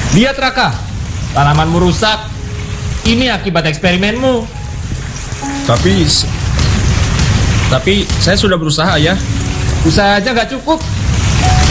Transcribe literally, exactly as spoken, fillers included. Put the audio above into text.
Lihat Raka, tanamanmu rusak. Ini akibat eksperimenmu. Tapi Tapi saya sudah berusaha ya. Usaha aja nggak cukup.